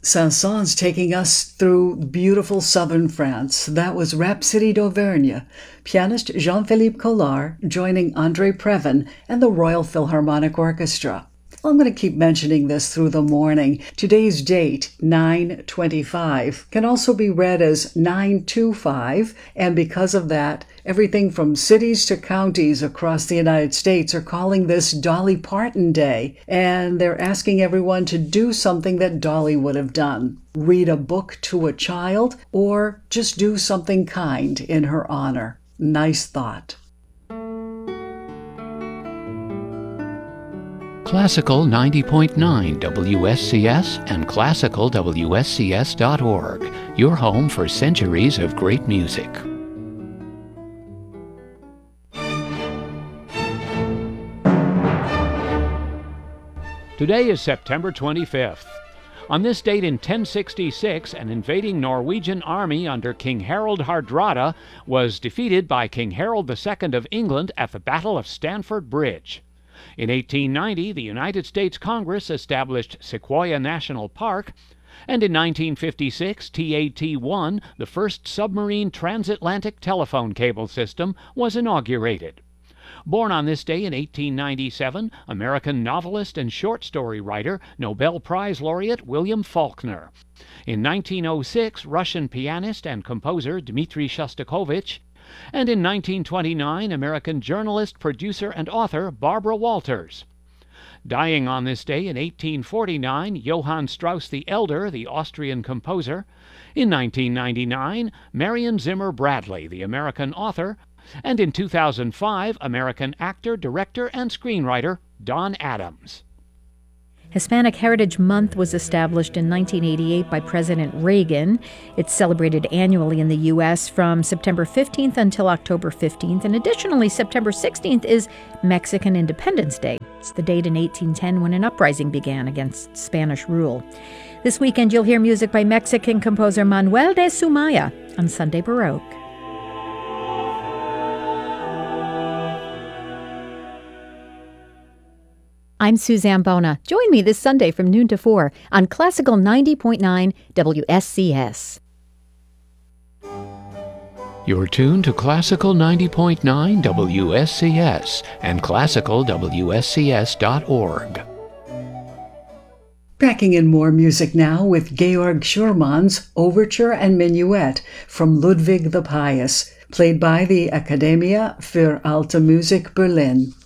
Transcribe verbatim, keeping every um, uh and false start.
Saint-Saëns taking us through beautiful southern France. That was Rhapsody d'Auvergne. Pianist Jean-Philippe Collard joining André Previn and the Royal Philharmonic Orchestra. I'm going to keep mentioning this through the morning. Today's date, nine twenty-five, can also be read as nine twenty-five, and because of that, everything from cities to counties across the United States are calling this Dolly Parton Day, and they're asking everyone to do something that Dolly would have done. Read a book to a child, or just do something kind in her honor. Nice thought. Classical ninety point nine W S C S and classical W S C S dot org, your home for centuries of great music. Today is September twenty-fifth. On this date in ten sixty-six, an invading Norwegian army under King Harold Hardrada was defeated by King Harold the Second of England at the Battle of Stamford Bridge. In eighteen ninety, the United States Congress established Sequoia National Park, and in nineteen fifty-six, T A T one, the first submarine transatlantic telephone cable system, was inaugurated. Born on this day in eighteen ninety-seven, American novelist and short story writer, Nobel Prize laureate William Faulkner. In nineteen oh six, Russian pianist and composer Dmitri Shostakovich. And in nineteen twenty-nine, American journalist, producer, and author Barbara Walters. Dying on this day in eighteen forty-nine, Johann Strauss the Elder, the Austrian composer. In nineteen ninety-nine, Marion Zimmer Bradley, the American author. And in two thousand five, American actor, director, and screenwriter Don Adams. Hispanic Heritage Month was established in nineteen eighty-eight by President Reagan. It's celebrated annually in the U S from September fifteenth until October fifteenth, and additionally, September sixteenth is Mexican Independence Day. It's the date in eighteen ten when an uprising began against Spanish rule. This weekend, you'll hear music by Mexican composer Manuel de Sumaya on Sunday Baroque. I'm Suzanne Bona. Join me this Sunday from noon to four on Classical ninety point nine W S C S. You're tuned to Classical ninety point nine W S C S and classical W S C S dot org. Packing in more music now with Georg Schurmann's Overture and Minuet from Ludwig the Pious, played by the Academia für Alte Musik Berlin.